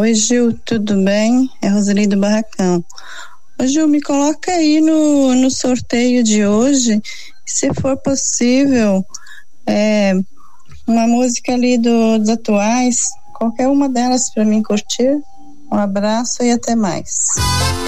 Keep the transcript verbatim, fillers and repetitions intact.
Oi, Gil, tudo bem? É Roseli do Barracão. Ô, Gil, me coloca aí no, no sorteio de hoje, se for possível, é, uma música ali do, dos atuais, qualquer uma delas para mim curtir. Um abraço e até mais.